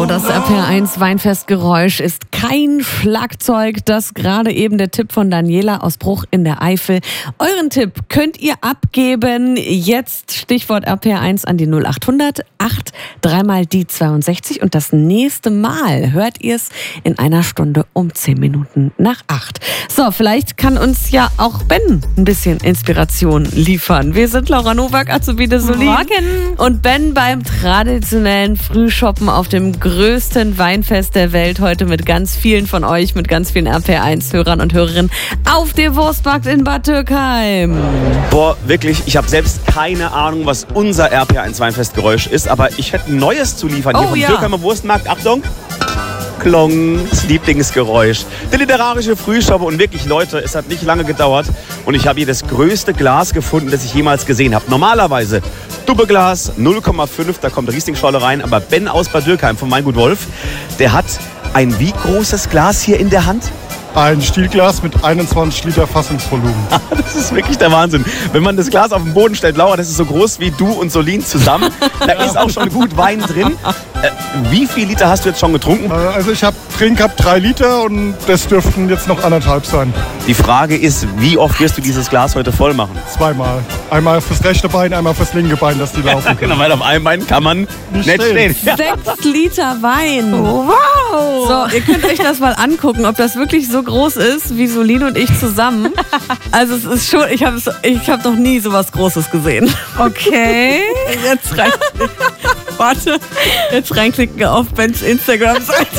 So, das RPR1 Weinfestgeräusch ist kein Schlagzeug. Das gerade eben der Tipp von Daniela aus Bruch in der Eifel. Euren Tipp könnt ihr abgeben. Jetzt Stichwort RPR1 an die 0800 8 3 die 62. Und das nächste Mal hört ihr es in einer Stunde um 10 Minuten nach 8. So, vielleicht kann uns ja auch Ben ein bisschen Inspiration liefern. Wir sind Laura Nowak, Azubi de Solin. Morgen. Und Ben beim traditionellen Frühshoppen auf dem größten Weinfest der Welt. Heute mit ganz vielen von euch, mit ganz vielen RPR1-Hörern und Hörerinnen auf dem Wurstmarkt in Bad Dürkheim. Boah, wirklich, ich habe selbst keine Ahnung, was unser RPR1 Weinfestgeräusch ist, aber ich hätte ein neues zu liefern. Hier vom Dürkheimer Wurstmarkt. Achtung! Klongs Lieblingsgeräusch. Der literarische Frühschoppe. Und wirklich, Leute, es hat nicht lange gedauert. Und ich habe hier das größte Glas gefunden, das ich jemals gesehen habe. Normalerweise Doppelglas, 0,5, da kommt Rieslingscholle rein. Aber Ben aus Bad Dürkheim von Weingut Wolf, der hat ein wie großes Glas hier in der Hand? Ein Stielglas mit 21 Liter Fassungsvolumen. Das ist wirklich der Wahnsinn. Wenn man das Glas auf den Boden stellt, Laura, das ist so groß wie du und Solin zusammen. Da ist auch schon gut Wein drin. Wie viel Liter hast du jetzt schon getrunken? Also ich habe drin gehabt 3 Liter und das dürften jetzt noch 1,5 sein. Die Frage ist, wie oft wirst du dieses Glas heute voll machen? 2-mal. Einmal fürs rechte Bein, einmal fürs linke Bein, dass die laufen können. Genau, weil auf einem Bein kann man nicht stehen. 6 Liter Wein. Wow. So, ihr könnt euch das mal angucken, ob das wirklich so groß ist wie Solin und ich zusammen. Also es ist schon, ich hab noch nie sowas Großes gesehen. Okay. Jetzt reinklicken. Warte, jetzt reinklicken auf Bens Instagram-Seite.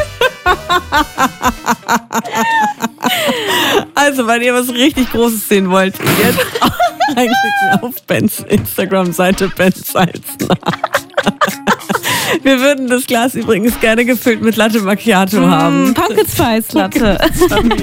Also, wenn ihr was richtig Großes sehen wollt, jetzt reinklicken auf Bens Instagram-Seite, Ben Salzner. Wir würden das Glas übrigens gerne gefüllt mit Latte Macchiato haben. Pumpkin Spice Latte.